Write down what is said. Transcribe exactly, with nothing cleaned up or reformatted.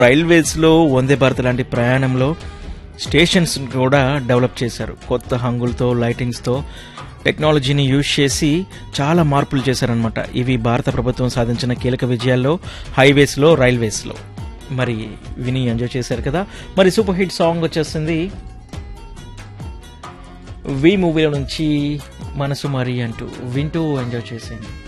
రైల్వేస్లో వందే భారత్ లాంటి ప్రయాణంలో స్టేషన్స్ కూడా డెవలప్ చేశారు. కొత్త హంగులతో, లైటింగ్స్తో, టెక్నాలజీని యూజ్ చేసి చాలా మార్పులు చేశారనమాట. ఇవి భారత ప్రభుత్వం సాధించిన కీలక విజయాల్లో హైవేస్లో, రైల్వేస్లో. మరి విని ఎంజాయ్ చేశారు కదా. మరి సూపర్ హిట్ సాంగ్ వచ్చేసింది వి మూవీలో నుంచి మనసు మరి అంటూ వింటూ ఎంజాయ్ చేసేయండి.